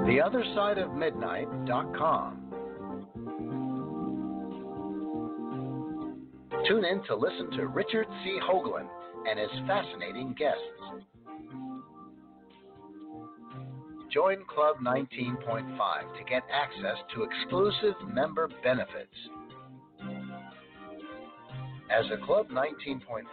theothersideofmidnight.com. Tune in to listen to Richard C. Hoagland and his fascinating guests. Join Club 19.5 to get access to exclusive member benefits. As a Club 19.5